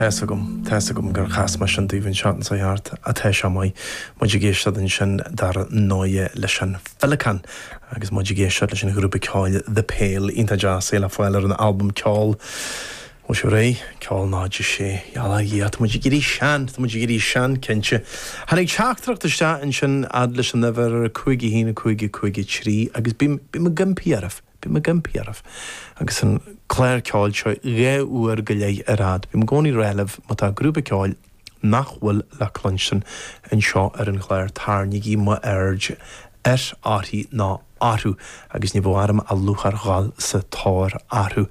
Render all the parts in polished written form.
Tesa gom gur chas mar sin díhann sean sa heart a teis mai muidir géistead sin dar nóie leis an Filican agus muidir géistead leis an grúpa ceáil The Pale ínta jazz é le fáil ar an album ceáil ó se ré ceáil náidir sé eala íad muidir gurí sean cinse Hannig teachtrachtaiste in sin ad leis an nefar chuigi hína chuigi trí agus bí me gimpiaraf agus an Claire ceáil seo uair go léigh arad. Bhí gcónaí réileh má tá grúpa ceáil nachhfuil le clansin in seo ar an Claire tarnaigí má aird áthí ná áthú agus ní bhharm a luchar gáil sa táir áthú.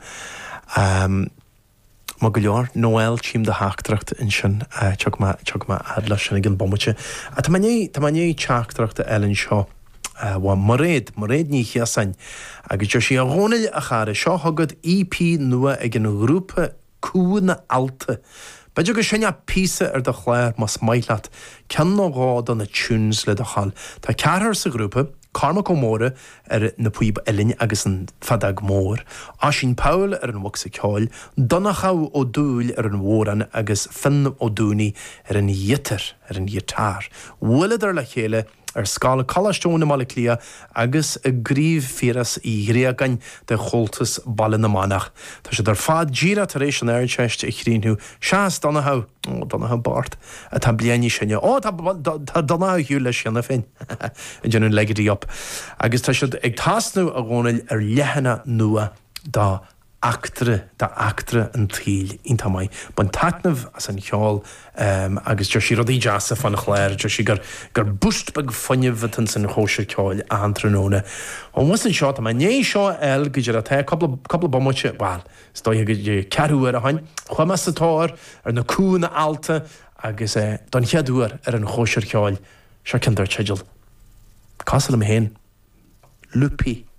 Má go leor Noel tíim de háachtracht in sin teag má ad leis sin an bommate. A tá mané teachtrachta eilinn seo wa moréad ní chiasain agus jo sí a rónail a chare seo hagad EP nua ag an grúpa cúna alta. Beidir go sinne písa ar de chléir mas mailaat cean nó gád an na tunes le de hall. Tá ceathar sa grúpa Carmac Ó Móra ar na puib elin agus an fadag mór. Aisín Paul ar an wagsa ceáil, Donachau ó dúil ar an mhóran agus Finn ó dúni ar an yitar, ar an yitar. Wulad ar le chéile ar scála cholastóna mála clia agus a gríomh fíras í gréagain de choltas ballan na manach. Tá sé dar fad gira tar éis an airteist i chrínú seas Donachau Bart a tá blianaí sinne tá Donachau hiú leis sinna féin a dhéanú legadí op. Agus tá sé ag tasnú a gcónail ar lehanna nua dá actre an tíl ínta mai. Ban tatnamh as an cheáil agus jo sí rodí jazz fan chléir, jo sí gur búst bag fanneamh san chóisiir ceáil a an tróna. Ó was an seo a né seo eil go dé a te coppla bommate bhil, stoi go ceúar a hain, chuime sa táir ar na cúna alta agus don cheadúar ar an chóisiir ceáil, se cin ar teideal. Casal am héin, lupi.